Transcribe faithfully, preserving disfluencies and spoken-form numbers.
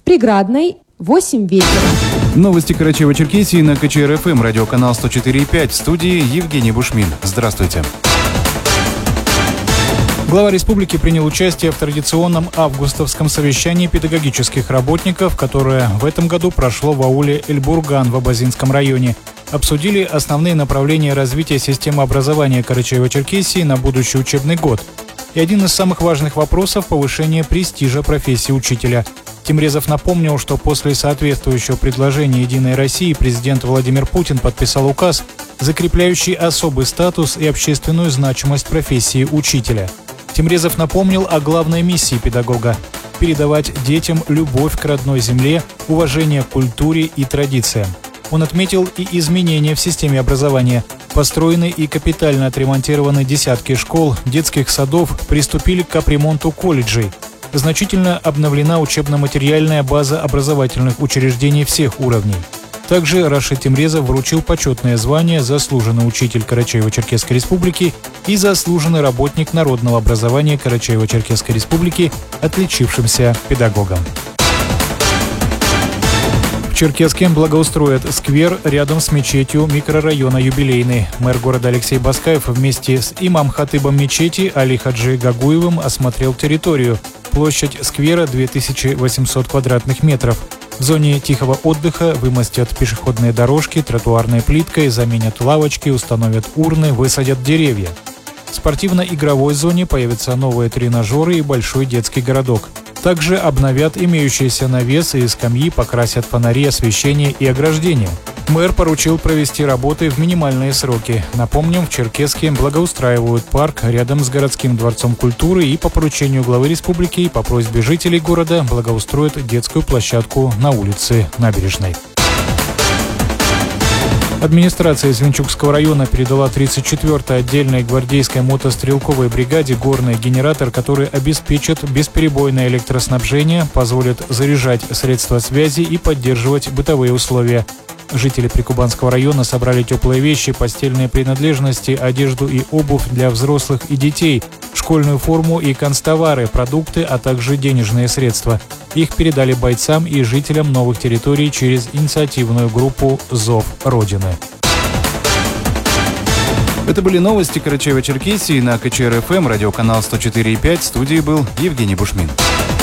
Преградной восемь вечера. Новости Карачаево-Черкесии на ка че эр эф эм, радиоканал сто четыре и пять. В студии Евгений Бушмин. Здравствуйте. Глава республики принял участие в традиционном августовском совещании педагогических работников, которое в этом году прошло в ауле Эльбурган в Абазинском районе. Обсудили основные направления развития системы образования Карачаево-Черкесии на будущий учебный год. И один из самых важных вопросов – повышение престижа профессии учителя. Тимрезов напомнил, что после соответствующего предложения «Единой России» президент Владимир Путин подписал указ, закрепляющий особый статус и общественную значимость профессии учителя. Тимрезов напомнил о главной миссии педагога – передавать детям любовь к родной земле, уважение к культуре и традициям. Он отметил и изменения в системе образования. Построены и капитально отремонтированы десятки школ, детских садов, приступили к капремонту колледжей. Значительно обновлена учебно-материальная база образовательных учреждений всех уровней. Также Рашид Тимрезов вручил почетное звание «Заслуженный учитель Карачаево-Черкесской Республики» и «Заслуженный работник народного образования Карачаево-Черкесской Республики», отличившимся педагогам. В Черкеске благоустроят сквер рядом с мечетью микрорайона Юбилейный. Мэр города Алексей Баскаев вместе с имам-хатыбом мечети Али Хаджи Гагуевым осмотрел территорию. Площадь сквера две тысячи восемьсот квадратных метров. В зоне тихого отдыха вымостят пешеходные дорожки, тротуарной плиткой, заменят лавочки, установят урны, высадят деревья. В спортивно-игровой зоне появятся новые тренажеры и большой детский городок. Также обновят имеющиеся навесы и скамьи, покрасят фонари, освещение и ограждения. Мэр поручил провести работы в минимальные сроки. Напомним, в Черкеске благоустраивают парк рядом с городским дворцом культуры и по поручению главы республики и по просьбе жителей города благоустроят детскую площадку на улице Набережной. Администрация Звенчукского района передала тридцать четвёртой отдельной гвардейской мотострелковой бригаде горный генератор, который обеспечит бесперебойное электроснабжение, позволит заряжать средства связи и поддерживать бытовые условия. Жители Прикубанского района собрали теплые вещи, постельные принадлежности, одежду и обувь для взрослых и детей, школьную форму и канцтовары, продукты, а также денежные средства. Их передали бойцам и жителям новых территорий через инициативную группу «Зов Родины». Это были новости Карачаево-Черкесии на ка че эр эф эм, радиоканал сто четыре и пять. В студии был Евгений Бушмин.